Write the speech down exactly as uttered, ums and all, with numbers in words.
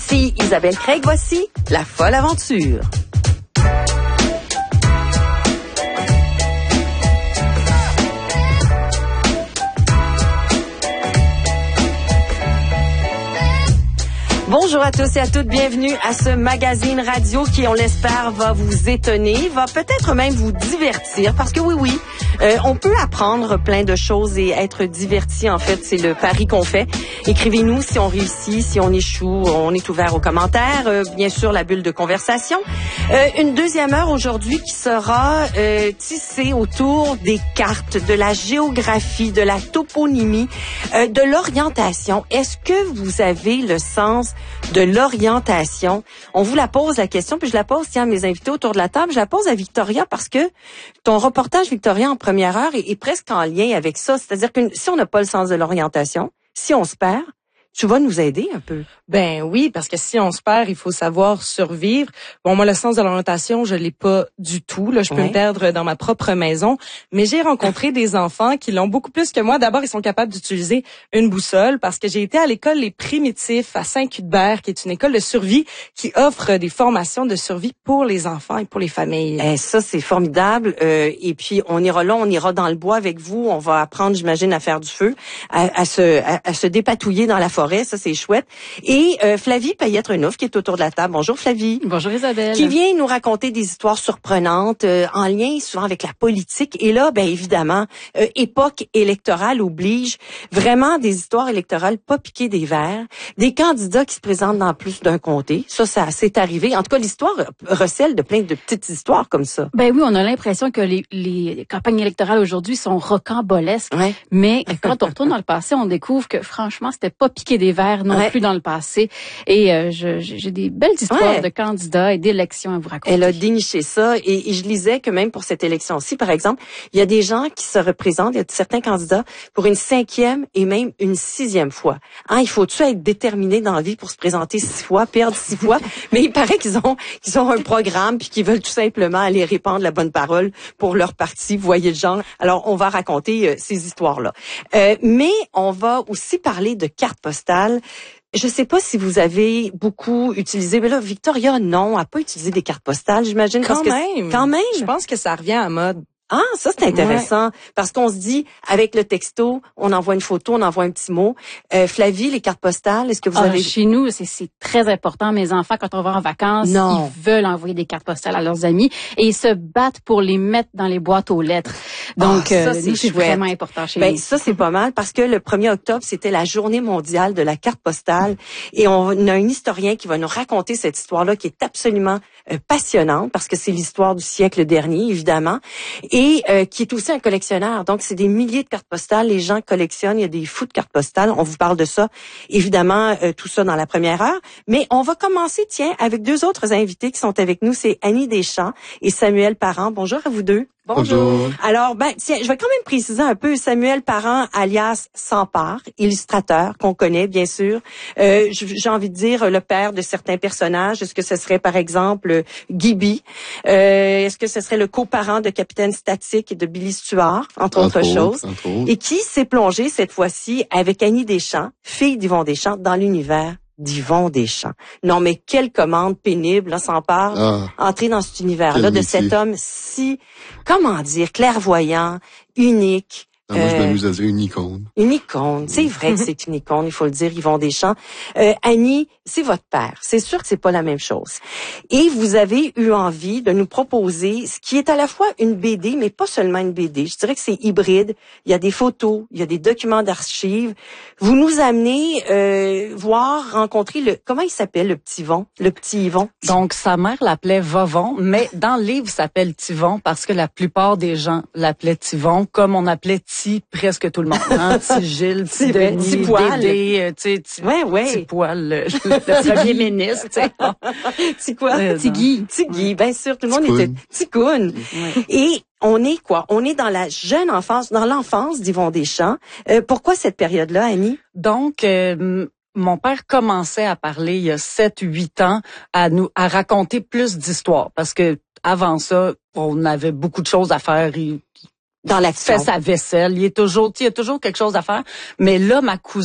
Ici Isabelle Craig, voici La Folle Aventure. Bonjour à tous et à toutes, bienvenue à ce magazine radio qui, on l'espère, va vous étonner, va peut-être même vous divertir, parce que oui, oui, euh, on peut apprendre plein de choses et être diverti, en fait, c'est le pari qu'on fait. Écrivez-nous si on réussit, si on échoue, on est ouvert aux commentaires, euh, bien sûr, la bulle de conversation. Euh, une deuxième heure aujourd'hui qui sera euh, tissée autour des cartes, de la géographie, de la toponymie, euh, de l'orientation. Est-ce que vous avez le sens de l'orientation? On vous la pose la question, puis je la pose, tiens, à mes invités autour de la table. Je la pose à Victoria parce que ton reportage, Victoria, en première heure est, est presque en lien avec ça. C'est-à-dire que si on n'a pas le sens de l'orientation, si on se perd, tu vas nous aider un peu. Ben oui, parce que si on se perd, il faut savoir survivre. Bon, moi, le sens de l'orientation, je l'ai pas du tout. Là, je peux ouais. me perdre dans ma propre maison. Mais j'ai rencontré des enfants qui l'ont beaucoup plus que moi. D'abord, ils sont capables d'utiliser une boussole parce que j'ai été à l'école Les Primitifs à Saint-Cuthbert, qui est une école de survie qui offre des formations de survie pour les enfants et pour les familles. Eh, ça, c'est formidable. Euh, et puis, on ira là, on ira dans le bois avec vous. On va apprendre, j'imagine, à faire du feu, à, à se, à, à se dépatouiller dans la forêt. Ça, c'est chouette. Et euh, Flavie Payette-Renouf qui est autour de la table. Bonjour Flavie. Bonjour Isabelle. Qui vient nous raconter des histoires surprenantes euh, en lien souvent avec la politique. Et là, ben évidemment, euh, époque électorale oblige, vraiment des histoires électorales pas piquées des verres, des candidats qui se présentent dans plus d'un comté. Ça, ça c'est arrivé. En tout cas, l'histoire recèle de plein de petites histoires comme ça. Ben oui, on a l'impression que les, les campagnes électorales aujourd'hui sont rocambolesques. Ouais. Mais quand on retourne dans le passé, on découvre que franchement, c'était pas piqué des verres non ouais. plus dans le passé. Et euh, je, j'ai des belles histoires ouais. de candidats et d'élections à vous raconter. Elle a déniché ça et, et je lisais que même pour cette élection-ci, par exemple, il y a des gens qui se représentent, il y a certains candidats pour une cinquième et même une sixième fois. Hein, il faut-tu être déterminé dans la vie pour se présenter six fois, perdre six fois? Mais il paraît qu'ils ont qu'ils ont un programme puis qu'ils veulent tout simplement aller répandre la bonne parole pour leur parti. Vous voyez le genre. Alors, on va raconter euh, ces histoires-là. Euh, mais on va aussi parler de cartes postales. Je sais pas si vous avez beaucoup utilisé, mais là, Victoria, non, a pas utilisé des cartes postales, j'imagine. Quand parce même. Que, quand même. Je pense que ça revient à mode. Ah, ça, c'est intéressant. Ouais. Parce qu'on se dit, avec le texto, on envoie une photo, on envoie un petit mot. Euh, Flavie, les cartes postales, est-ce que vous ah, avez... Chez nous, c'est, c'est très important. Mes enfants, quand on va en vacances, non. ils veulent envoyer des cartes postales à leurs amis et ils se battent pour les mettre dans les boîtes aux lettres. Donc, oh, ça, euh, c'est, c'est vraiment important chez ben, nous. Ça, c'est pas mal parce que le premier octobre, c'était la journée mondiale de la carte postale et on a un historien qui va nous raconter cette histoire-là qui est absolument euh, passionnante parce que c'est l'histoire du siècle dernier, évidemment, et euh, qui est aussi un collectionneur. Donc, c'est des milliers de cartes postales. Les gens collectionnent. Il y a des fous de cartes postales. On vous parle de ça. Évidemment, euh, tout ça dans la première heure. Mais on va commencer, tiens, avec deux autres invités qui sont avec nous. C'est Annie Deschamps et Samuel Parent. Bonjour à vous deux. Bonjour. Bonjour. Alors, ben, tiens, je vais quand même préciser un peu Samuel Parent, alias Sampard, illustrateur qu'on connaît, bien sûr. Euh, j'ai envie de dire le père de certains personnages. Est-ce que ce serait, par exemple, Gibi? Euh, est-ce que ce serait le coparent de Capitaine Statique et de Billy Stuart, entre, entre autres choses? Entre autres. Et qui s'est plongé cette fois-ci avec Annie Deschamps, fille d'Yvon Deschamps, dans l'univers d'Yvon Deschamps. Non, mais quelle commande pénible, là, s'en parle. Ah, entrer dans cet univers-là de métier. Cet homme si, comment dire, clairvoyant, unique. Ah, moi, euh, je m'amuse à dire une icône. Une icône. C'est vrai que c'est une icône, il faut le dire, Yvon Deschamps. Euh, Annie, c'est votre père. C'est sûr que c'est pas la même chose. Et vous avez eu envie de nous proposer ce qui est à la fois une B D, mais pas seulement une B D. Je dirais que c'est hybride. Il y a des photos, il y a des documents d'archives. Vous nous amenez euh, voir, rencontrer le... Comment il s'appelle, le petit Yvon? Le petit Yvon? Donc, sa mère l'appelait Vovon, mais dans le livre, il s'appelle Tivon parce que la plupart des gens l'appelaient Tivon, comme on appelait presque tout le monde, hein? Petit Gilles, petit Denis, petit poil, Dédé, tu sais, petit, ouais, ouais. petit poil, le, le premier ministre, tu sais. Petit quoi? Euh, petit Guy. Petit Guy, bien sûr, tout le monde Ticoun. était Ticoun. Ouais. Et on est quoi? On est dans la jeune enfance, dans l'enfance d'Yvon Deschamps. Euh, pourquoi cette période-là, Annie? Donc, euh, mon père commençait à parler il y a sept, huit ans, à nous, à raconter plus d'histoires, parce que avant ça, on avait beaucoup de choses à faire. Il, Dans l'action. fait sa vaisselle. Il est toujours, il y a toujours quelque chose à faire. Mais là, ma cousine